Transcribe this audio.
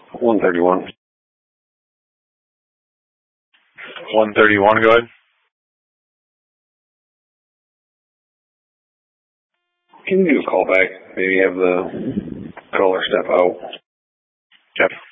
131. 131, go ahead. Can you do a call back? Maybe have the caller step out. Jeff.